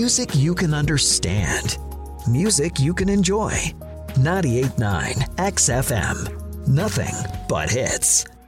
Music you can understand. Music you can enjoy. 98.9 XFM. Nothing but hits.